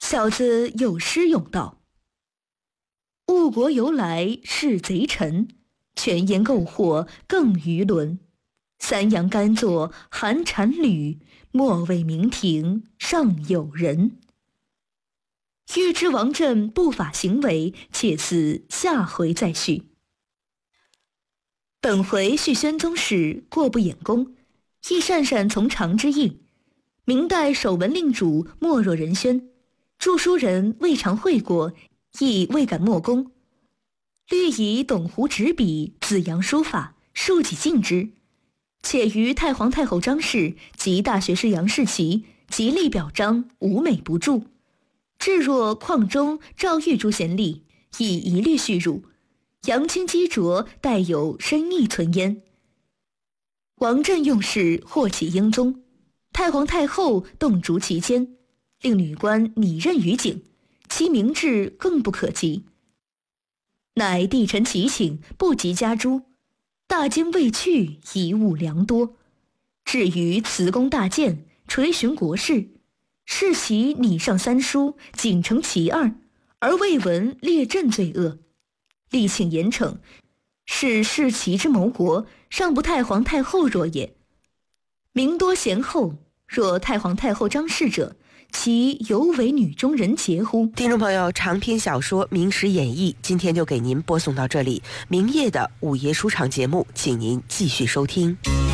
小子有诗咏道：误国由来是贼臣，权言购货更愚伦。三阳甘作寒蝉旅，莫为明廷上有人。欲知王振不法行为，且似下回再续。本回叙宣宗时过不掩公，亦善善从长之意。明代守文令主莫若仁宣，著书人未尝会过，亦未敢莫公。虑以董狐执笔，子扬书法，庶几尽之。且于太皇太后张氏及大学士杨士奇极力表彰，无美不著。至若况中、赵玉诸贤吏，亦一律续入。杨清积拙，带有深意存焉。王振用事或起英宗，太皇太后动逐其间，令女官拟任于景，其明志更不可及。乃帝臣祈请，不及加诛。大惊未去，贻误良多。至于慈公大谏，垂询国事，是其拟上三书，仅成其二，而未闻列朕罪恶。力请严惩，是弑其之谋国，尚不太皇太后若也。明多贤后，若太皇太后张氏者，其犹为女中人杰乎？ 听众朋友，长篇小说《明史演义》今天就给您播送到这里，明夜的午夜书场节目，请您继续收听。